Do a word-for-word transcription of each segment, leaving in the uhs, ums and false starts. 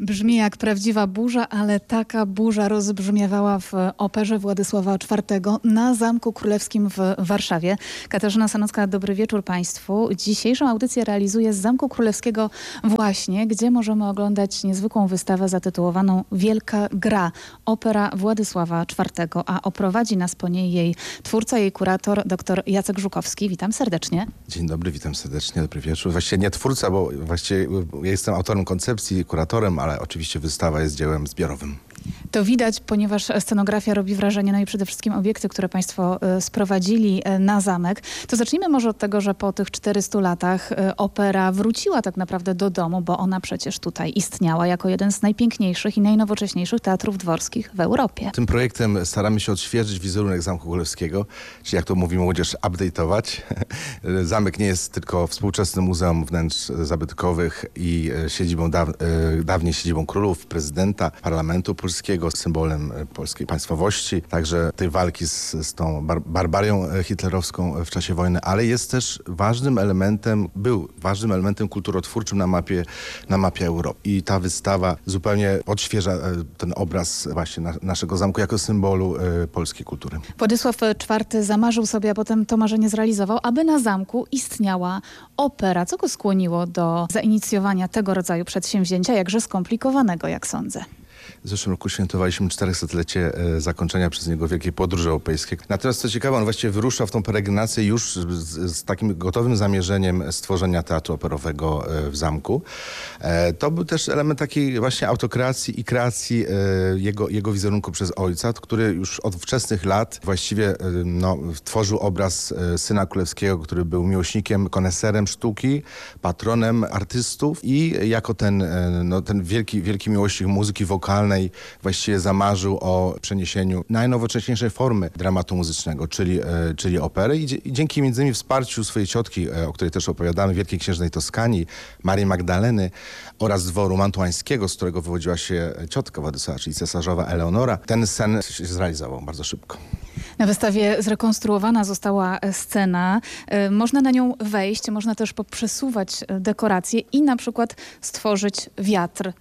Brzmi jak prawdziwa burza, ale taka burza rozbrzmiewała w operze Władysława czwartego na Zamku Królewskim w Warszawie. Katarzyna Sanocka, dobry wieczór Państwu. Dzisiejszą audycję realizuję z Zamku Królewskiego właśnie, gdzie możemy oglądać niezwykłą wystawę zatytułowaną Wielka Gra, opera Władysława czwartego, a oprowadzi nas po niej jej twórca, jej kurator, dr Jacek Żukowski. Witam serdecznie. Dzień dobry, witam serdecznie, dobry wieczór. Właściwie nie twórca, bo właściwie ja jestem autorem koncepcji, kuratorem, ale oczywiście wystawa jest dziełem zbiorowym. To widać, ponieważ scenografia robi wrażenie, no i przede wszystkim obiekty, które Państwo y, sprowadzili y, na zamek. To zacznijmy może od tego, że po tych czterystu latach y, opera wróciła tak naprawdę do domu, bo ona przecież tutaj istniała jako jeden z najpiękniejszych i najnowocześniejszych teatrów dworskich w Europie. Tym projektem staramy się odświeżyć wizerunek Zamku Królewskiego, czyli jak to mówi młodzież, update'ować. Zamek nie jest tylko współczesnym muzeum wnętrz zabytkowych i siedzibą daw dawniej siedzibą królów, prezydenta, parlamentu polskiego, symbolem polskiej państwowości, także tej walki z, z tą bar barbarią hitlerowską w czasie wojny, ale jest też ważnym elementem, był ważnym elementem kulturotwórczym na mapie, na mapie Europy. I ta wystawa zupełnie odświeża ten obraz właśnie na, naszego zamku jako symbolu y, polskiej kultury. Władysław czwarty zamarzył sobie, a potem to marzenie zrealizował, aby na zamku istniała opera. Co go skłoniło do zainicjowania tego rodzaju przedsięwzięcia, jakże skomplikowanego, jak sądzę? W zeszłym roku świętowaliśmy czterystuletcie e, zakończenia przez niego Wielkiej Podróży Europejskiej. Natomiast co ciekawe, on właściwie wyruszał w tą peregrinację już z, z takim gotowym zamierzeniem stworzenia teatru operowego e, w zamku. E, to był też element takiej właśnie autokreacji i kreacji e, jego, jego wizerunku przez ojca, który już od wczesnych lat właściwie e, no, tworzył obraz e, syna królewskiego, który był miłośnikiem, koneserem sztuki, patronem artystów i jako ten, e, no, ten wielki, wielki miłośnik muzyki wokalnej właściwie zamarzył o przeniesieniu najnowocześniejszej formy dramatu muzycznego, czyli, e, czyli opery i, i dzięki między innymi wsparciu swojej ciotki, e, o której też opowiadamy, wielkiej księżnej Toskanii, Marii Magdaleny oraz dworu mantuańskiego, z którego wywodziła się ciotka Władysława, czyli cesarzowa Eleonora, ten sen się zrealizował bardzo szybko. Na wystawie zrekonstruowana została scena. Można na nią wejść, można też poprzesuwać dekoracje i na przykład stworzyć wiatr.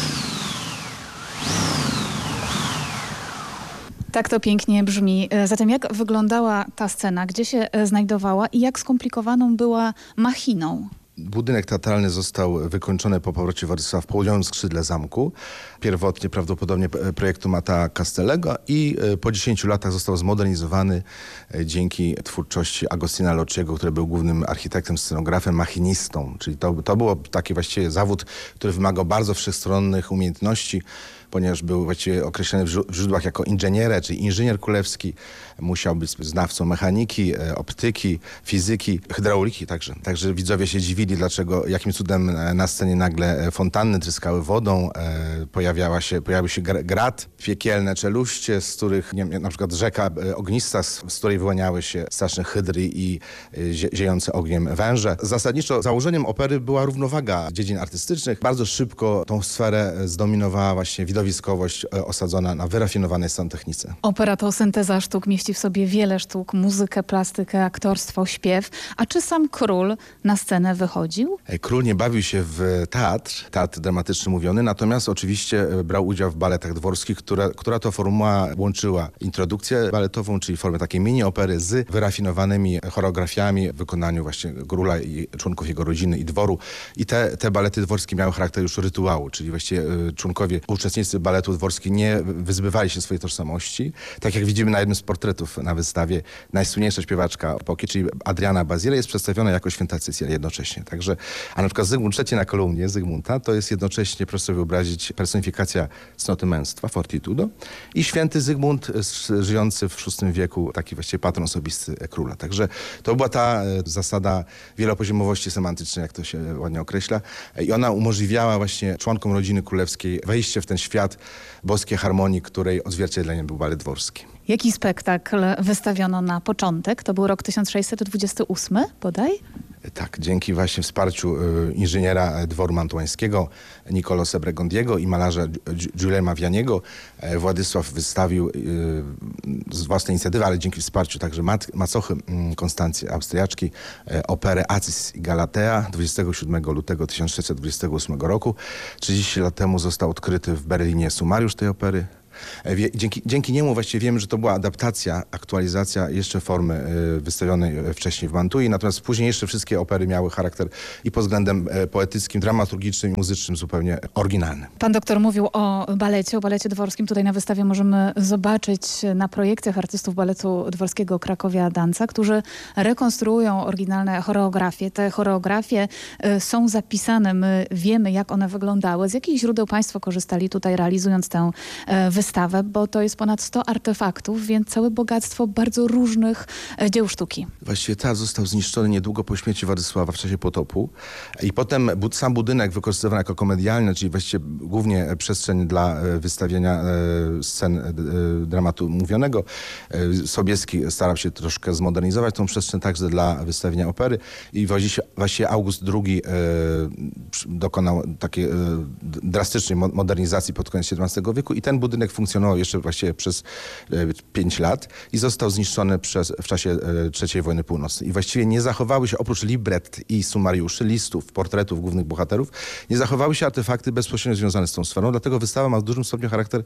Tak to pięknie brzmi. Zatem jak wyglądała ta scena, gdzie się znajdowała i jak skomplikowaną była machiną? Budynek teatralny został wykończony po powrocie Władysława w południowym skrzydle zamku. Pierwotnie prawdopodobnie projektu Matta Castellego i po dziesięciu latach został zmodernizowany dzięki twórczości Agostina Locciego, który był głównym architektem, scenografem, machinistą. Czyli to, to był taki właściwie zawód, który wymagał bardzo wszechstronnych umiejętności, ponieważ był właściwie określony w źródłach jako inżynierę, czyli inżynier królewski. Musiał być znawcą mechaniki, optyki, fizyki, hydrauliki także. Także widzowie się dziwili, dlaczego, jakim cudem na scenie nagle fontanny tryskały wodą, e, pojawiała się, pojawił się grat, piekielne czeluście, z których nie, na przykład rzeka ognista, z, z której wyłaniały się straszne hydry i e, zie, ziejące ogniem węże. Zasadniczo założeniem opery była równowaga dziedzin artystycznych. Bardzo szybko tą sferę zdominowała właśnie widowiskowość e, osadzona na wyrafinowanej technice. Opera to synteza sztuk, mieści w sobie wiele sztuk, muzykę, plastykę, aktorstwo, śpiew. A czy sam król na scenę wychodził? Król nie bawił się w teatr, teatr dramatyczny mówiony, natomiast oczywiście brał udział w baletach dworskich, która, która to formuła łączyła introdukcję baletową, czyli formę takiej mini opery z wyrafinowanymi choreografiami w wykonaniu właśnie króla i członków jego rodziny i dworu. I te, te balety dworskie miały charakter już rytuału, czyli właściwie członkowie, uczestnicy baletu dworskich nie wyzbywali się swojej tożsamości. Tak jak widzimy na jednym z portretów na wystawie, najsłynniejsza śpiewaczka epoki, czyli Adriana Bazile, jest przedstawiona jako święta Cecylija jednocześnie. Także, a na przykład Zygmunt trzeci na kolumnie Zygmunta to jest jednocześnie, proszę sobie wyobrazić, personifikacja cnoty męstwa, fortitudo, i święty Zygmunt żyjący w szóstym wieku, taki właściwie patron osobisty króla. Także to była ta zasada wielopoziomowości semantycznej, jak to się ładnie określa, i ona umożliwiała właśnie członkom rodziny królewskiej wejście w ten świat boskiej harmonii, której odzwierciedleniem był balet dworski. Jaki spektakl wystawiono na początek? To był rok tysiąc sześćset dwudziesty ósmy bodaj? Tak, dzięki właśnie wsparciu y, inżyniera dworu mantuańskiego Niccolò Sebregondiego i malarza Giuliana Vianiego y, Władysław wystawił y, z własnej inicjatywy, ale dzięki wsparciu także mat, macochy y, Konstancji Austriaczki y, operę Acis i Galatea dwudziestego siódmego lutego tysiąc sześćset dwudziestego ósmego roku. trzydzieści lat temu został odkryty w Berlinie sumariusz tej opery. Dzięki, dzięki niemu właściwie wiemy, że to była adaptacja, aktualizacja jeszcze formy wystawionej wcześniej w Mantui, natomiast później jeszcze wszystkie opery miały charakter i pod względem poetyckim, dramaturgicznym i muzycznym zupełnie oryginalny. Pan doktor mówił o balecie, o balecie dworskim. Tutaj na wystawie możemy zobaczyć na projekcjach artystów baletu dworskiego Krakowia Danca, którzy rekonstruują oryginalne choreografie. Te choreografie są zapisane, my wiemy, jak one wyglądały. Z jakich źródeł państwo korzystali tutaj, realizując tę wystawę? Bo to jest ponad sto artefaktów, więc całe bogactwo bardzo różnych e, dzieł sztuki. Właściwie teatr został zniszczony niedługo po śmierci Władysława w czasie potopu i potem bu sam budynek wykorzystywany jako komedialny, czyli właściwie głównie przestrzeń dla e, wystawienia e, scen e, dramatu mówionego. E, Sobieski starał się troszkę zmodernizować tą przestrzeń także dla wystawienia opery i właściwie, właściwie August drugi e, dokonał takiej e, drastycznej modernizacji pod koniec siedemnastego wieku i ten budynek funkcjonował jeszcze właściwie przez pięć lat i został zniszczony przez, w czasie trzeciej wojny północnej. I właściwie nie zachowały się, oprócz libret i sumariuszy, listów, portretów głównych bohaterów, nie zachowały się artefakty bezpośrednio związane z tą sferą, dlatego wystawa ma w dużym stopniu charakter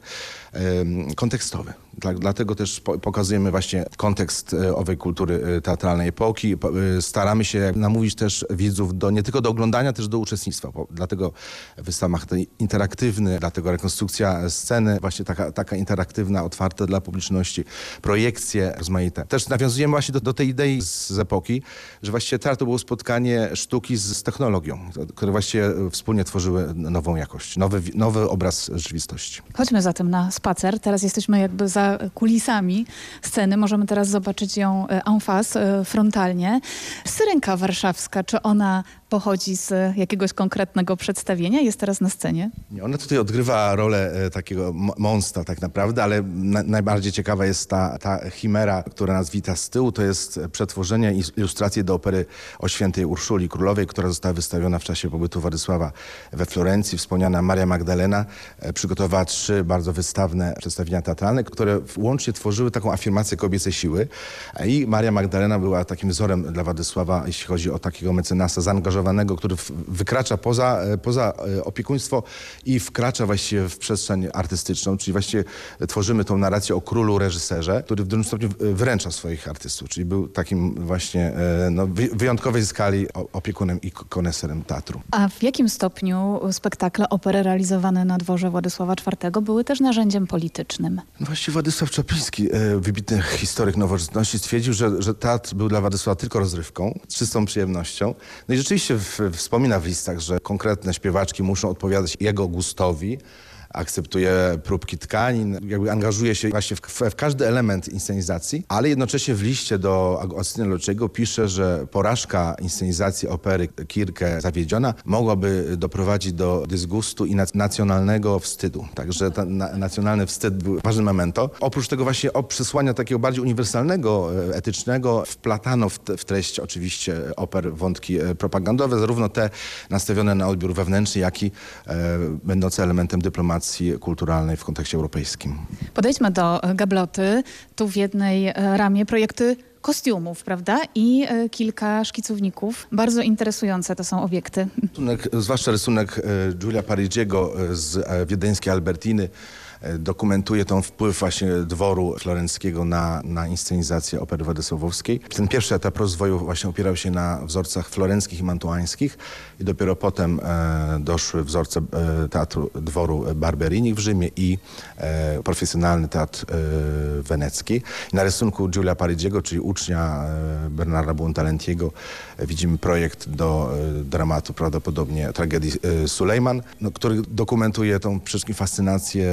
um, kontekstowy. Dla, dlatego też po, pokazujemy właśnie kontekst e, owej kultury e, teatralnej epoki. Po, e, staramy się namówić też widzów do, nie tylko do oglądania, też do uczestnictwa. Po, dlatego wystawa ma charakter interaktywny, dlatego rekonstrukcja sceny, właśnie taka, taka interaktywna, otwarta dla publiczności, projekcje rozmaite. Też nawiązujemy właśnie do, do tej idei z, z epoki, że właściwie teatr to było spotkanie sztuki z, z technologią, które właściwie wspólnie tworzyły nową jakość, nowy, nowy obraz rzeczywistości. Chodźmy zatem na spacer. Teraz jesteśmy jakby za kulisami sceny. Możemy teraz zobaczyć ją en face, frontalnie. Syrenka warszawska, czy ona pochodzi z jakiegoś konkretnego przedstawienia? Jest teraz na scenie? Nie, ona tutaj odgrywa rolę e, takiego monstra tak naprawdę, ale na, najbardziej ciekawa jest ta, ta chimera, która nas wita z tyłu. To jest przetworzenie ilustracji do opery o świętej Urszuli Królowej, która została wystawiona w czasie pobytu Władysława we Florencji. Wspomniana Maria Magdalena e, przygotowała trzy bardzo wystawne przedstawienia teatralne, które łącznie tworzyły taką afirmację kobiecej siły. I Maria Magdalena była takim wzorem dla Władysława, jeśli chodzi o takiego mecenasa zaangażowanego, który wykracza poza, poza opiekuństwo i wkracza właściwie w przestrzeń artystyczną, czyli właściwie tworzymy tą narrację o królu reżyserze, który w dużym stopniu wyręcza swoich artystów, czyli był takim właśnie no, wyjątkowej skali opiekunem i koneserem teatru. A w jakim stopniu spektakle, opery realizowane na dworze Władysława czwartego były też narzędziem politycznym? No właściwie Władysław Czapliński, wybitny historyk nowożytności, stwierdził, że, że teatr był dla Władysława tylko rozrywką, czystą przyjemnością. No i rzeczywiście w, wspomina w listach, że konkretne śpiewaczki muszą odpowiadać jego gustowi, akceptuje próbki tkanin, jakby angażuje się właśnie w, w, w każdy element inscenizacji, ale jednocześnie w liście do Augustyna Lociego pisze, że porażka inscenizacji opery Kirkę Zawiedziona mogłaby doprowadzić do dysgustu i nac nacjonalnego wstydu. Także ten na nacjonalny wstyd był ważnym memento. Oprócz tego właśnie o przesłania takiego bardziej uniwersalnego, etycznego wplatano w, te, w treść oczywiście oper wątki propagandowe, zarówno te nastawione na odbiór wewnętrzny, jak i e, będące elementem dyplomacji kulturalnej w kontekście europejskim. Podejdźmy do gabloty. Tu w jednej ramie projekty kostiumów, prawda? I e, kilka szkicowników. Bardzo interesujące to są obiekty. Rysunek, zwłaszcza rysunek e, Giulia Parigiego z e, wiedeńskiej Albertiny dokumentuje ten wpływ właśnie dworu florenckiego na, na inscenizację opery władysławowskiej. Ten pierwszy etap rozwoju właśnie opierał się na wzorcach florenckich i mantuańskich i dopiero potem e, doszły wzorce e, teatru dworu Barberini w Rzymie i e, profesjonalny teatr e, wenecki. I na rysunku Giulia Parigiego, czyli ucznia e, Bernarda Buontalentiego, e, widzimy projekt do e, dramatu, prawdopodobnie tragedii e, Sulejman, no, który dokumentuje tą przede wszystkim fascynację Orientu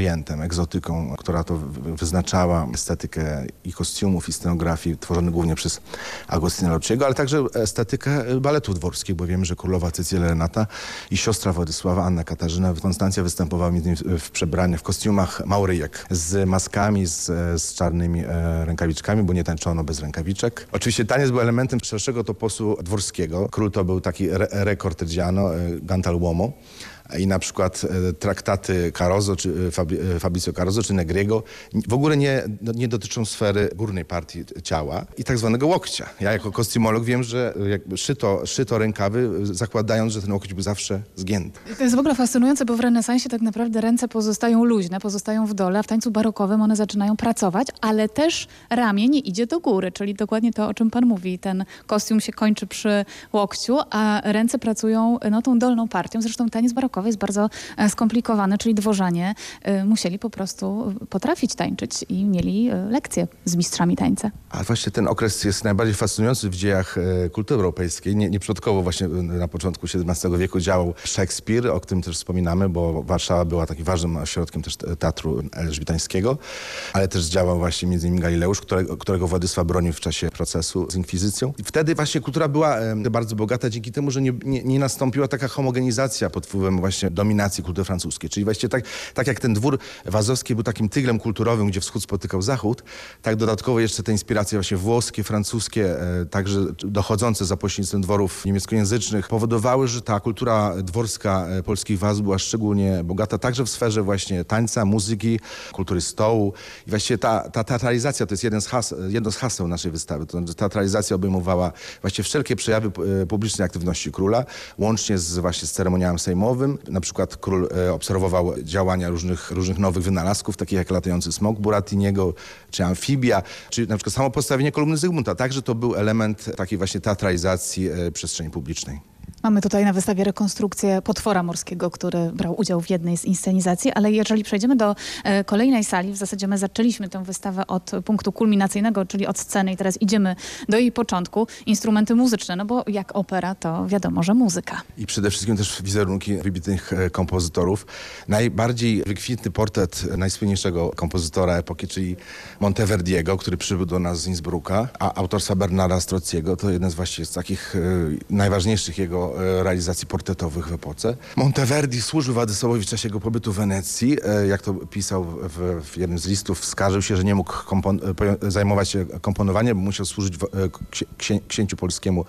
orientem, egzotyką, która to wyznaczała estetykę i kostiumów, i scenografii tworzony głównie przez Agostina Locciego, ale także estetykę baletu dworskiego, bo wiemy, że królowa Cecylia Renata i siostra Władysława, Anna Katarzyna, Konstancja występowały między innymi w przebraniach, w kostiumach mauryjek z maskami, z, z czarnymi e, rękawiczkami, bo nie tańczono bez rękawiczek. Oczywiście taniec był elementem szerszego toposu dworskiego. Król to był taki re, re cortegiano, e, Gantal'uomo. I na przykład e, traktaty Caroso, czy Fabi, e, Fabrizio Caroso, czy Negriego w ogóle nie, nie dotyczą sfery górnej partii ciała i tak zwanego łokcia. Ja jako kostiumolog wiem, że jakby szyto, szyto rękawy, zakładając, że ten łokieć był zawsze zgięty. To jest w ogóle fascynujące, bo w renesansie tak naprawdę ręce pozostają luźne, pozostają w dole, a w tańcu barokowym one zaczynają pracować, ale też ramię nie idzie do góry, czyli dokładnie to, o czym pan mówi. Ten kostium się kończy przy łokciu, a ręce pracują no, tą dolną partią. Zresztą taniec barokowy jest bardzo e, skomplikowany, czyli dworzanie e, musieli po prostu potrafić tańczyć i mieli e, lekcje z mistrzami tańca. A właśnie ten okres jest najbardziej fascynujący w dziejach e, kultury europejskiej. Nie, nieprzypadkowo właśnie na początku siedemnastego wieku działał Szekspir, o którym też wspominamy, bo Warszawa była takim ważnym ośrodkiem też teatru elżbietańskiego, ale też działał właśnie między innymi Galileusz, którego, którego Władysław bronił w czasie procesu z inkwizycją. I wtedy właśnie kultura była e, bardzo bogata dzięki temu, że nie, nie, nie nastąpiła taka homogenizacja pod wpływem właśnie dominacji kultury francuskiej. Czyli właściwie tak, tak jak ten dwór wazowski był takim tyglem kulturowym, gdzie wschód spotykał zachód, tak dodatkowo jeszcze te inspiracje właśnie włoskie, francuskie, e, także dochodzące za pośrednictwem dworów niemieckojęzycznych powodowały, że ta kultura dworska e, polskich waz była szczególnie bogata, także w sferze właśnie tańca, muzyki, kultury stołu. I właściwie ta, ta teatralizacja to jest jeden z has, jedno z haseł naszej wystawy. To znaczy, teatralizacja obejmowała właściwie wszelkie przejawy e, publicznej aktywności króla, łącznie z właśnie z ceremoniałem sejmowym. Na przykład król e, obserwował działania różnych, różnych nowych wynalazków, takich jak latający smok Burattiniego, czy amfibia, czy na przykład samo postawienie kolumny Zygmunta. Także to był element takiej właśnie teatralizacji e, przestrzeni publicznej. Mamy tutaj na wystawie rekonstrukcję potwora morskiego, który brał udział w jednej z inscenizacji, ale jeżeli przejdziemy do e, kolejnej sali, w zasadzie my zaczęliśmy tę wystawę od punktu kulminacyjnego, czyli od sceny i teraz idziemy do jej początku. Instrumenty muzyczne, no bo jak opera, to wiadomo, że muzyka. I przede wszystkim też wizerunki wybitnych e, kompozytorów. Najbardziej wykwintny portret najsłynniejszego kompozytora epoki, czyli Monteverdiego, który przybył do nas z Innsbrucka, a autorstwa Bernarda Strozziego to jeden z właściwie z takich e, najważniejszych jego realizacji portretowych w epoce. Monteverdi służył Władysławowi w czasie jego pobytu w Wenecji. Jak to pisał w, w jednym z listów, skarżył się, że nie mógł kompon- zajmować się komponowaniem, bo musiał służyć w, księ- księciu polskiemu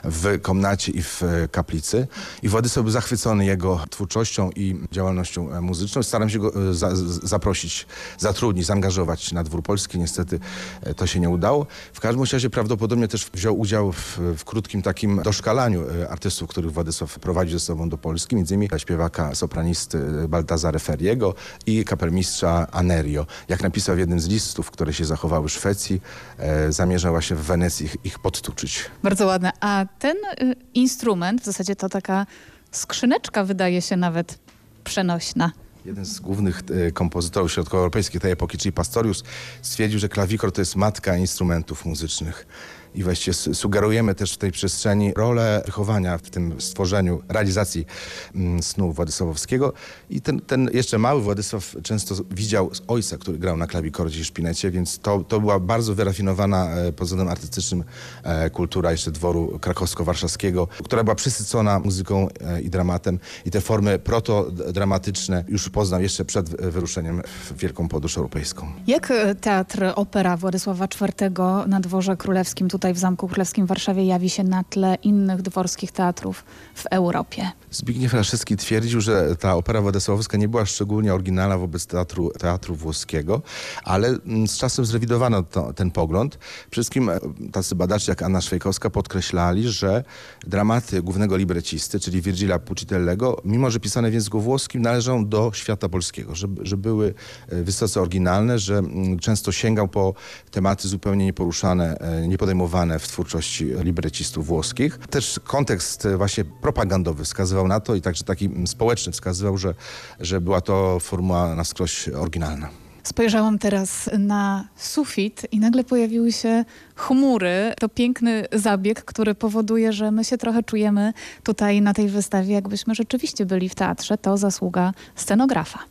w komnacie i w kaplicy. I Władysław był zachwycony jego twórczością i działalnością muzyczną. Staram się go za, zaprosić, zatrudnić, zaangażować na dwór polski. Niestety to się nie udało. W każdym razie prawdopodobnie też wziął udział w, w krótkim takim doszkalaniu artystów, których Władysław prowadził ze sobą do Polski, między innymi śpiewaka, sopranisty Baltazara Ferriego i kapelmistrza Anerio. Jak napisał w jednym z listów, które się zachowały w Szwecji, e, zamierzał właśnie w Wenecji ich, ich podtuczyć. Bardzo ładne. A ten y, instrument, w zasadzie to taka skrzyneczka, wydaje się nawet przenośna. Jeden z głównych e, kompozytorów środkowoeuropejskich tej epoki, czyli Pastorius, stwierdził, że klawikor to jest matka instrumentów muzycznych. I właściwie sugerujemy też w tej przestrzeni rolę wychowania w tym stworzeniu, realizacji mm, snu Władysławowskiego. I ten, ten jeszcze mały Władysław często widział ojca, który grał na klawikordzie i szpinecie, więc to, to była bardzo wyrafinowana e, pod względem artystycznym e, kultura jeszcze dworu krakowsko-warszawskiego, która była przesycona muzyką e, i dramatem. I te formy protodramatyczne już poznał jeszcze przed wyruszeniem w wielką podróż europejską. Jak teatr opera Władysława czwartego na dworze królewskim tutaj w Zamku Królewskim w Warszawie jawi się na tle innych dworskich teatrów w Europie? Zbigniew Raszewski twierdził, że ta opera władysławowska nie była szczególnie oryginalna wobec teatru, teatru włoskiego, ale z czasem zrewidowano to, ten pogląd. Przede wszystkim tacy badacze jak Anna Szwejkowska podkreślali, że dramaty głównego librecisty, czyli Virgila Puccitellego, mimo że pisane w języku włoskim, należą do świata polskiego, że, że były wysoce oryginalne, że często sięgał po tematy zupełnie nieporuszane, niepodejmowane w twórczości librecistów włoskich. Też kontekst właśnie propagandowy wskazywał na to i także taki społeczny wskazywał, że, że była to formuła na wskroś oryginalna. Spojrzałam teraz na sufit i nagle pojawiły się chmury. To piękny zabieg, który powoduje, że my się trochę czujemy tutaj na tej wystawie, jakbyśmy rzeczywiście byli w teatrze. To zasługa scenografa.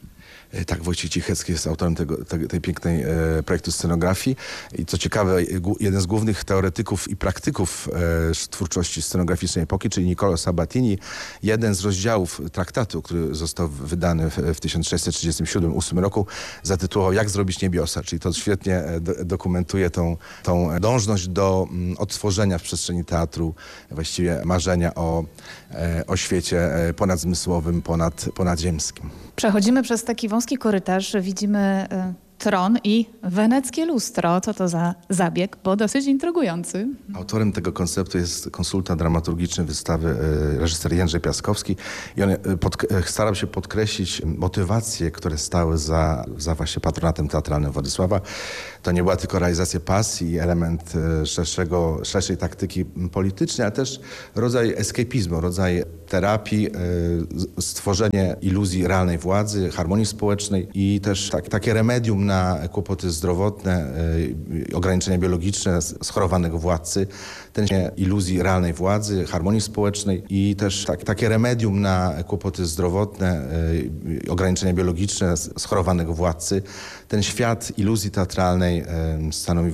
E, Tak, Wojciech Cichecki jest autorem tego, tej, tej pięknej e, projektu scenografii. I co ciekawe, gu- jeden z głównych teoretyków i praktyków e, twórczości scenograficznej epoki, czyli Niccolo Sabatini, jeden z rozdziałów traktatu, który został wydany w, w tysiąc sześćset trzydziestym siódmym ósmym roku, zatytułował Jak zrobić niebiosa, czyli to świetnie e, do, dokumentuje tą, tą dążność do mm, odtworzenia w przestrzeni teatru właściwie marzenia o, e, o świecie e, ponadzmysłowym, ponad, ponadzziemskim. Przechodzimy przez taki wąski korytarz, widzimy y, tron i weneckie lustro. Co to za zabieg, bo dosyć intrygujący. Autorem tego konceptu jest konsultant dramaturgiczny wystawy e, reżyser Jędrzej Piaskowski i on e, pod, e, starał się podkreślić motywacje, które stały za, za właśnie patronatem teatralnym Władysława. To nie była tylko realizacja pasji, element e, szerszego, szerszej taktyki politycznej, ale też rodzaj eskapizmu, rodzaj terapii, e, z- stworzenie iluzji realnej władzy, harmonii społecznej i też tak, takie remedium na kłopoty zdrowotne, e, ograniczenia biologiczne schorowanego władcy, ten iluzji realnej władzy, harmonii społecznej i też tak, takie remedium na kłopoty zdrowotne, e, ograniczenia biologiczne schorowanego władcy. Ten świat iluzji teatralnej e, stanowi